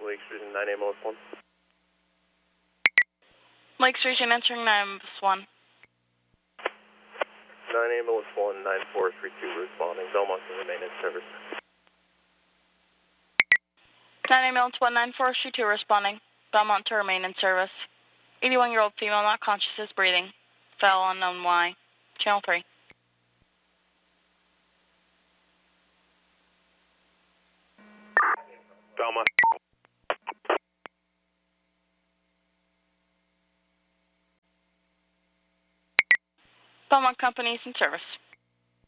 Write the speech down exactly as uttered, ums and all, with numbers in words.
Lake Street and nine ambulance one. Lake Street answering nine ambulance one. nine ambulance one, nine four three two responding. Belmont to remain in service. nine ambulance one, nine four three two responding. Belmont to remain in service. eighty-one-year-old female not conscious is breathing. Foul unknown Y. Channel three. Belmont. Belmont Company is in service.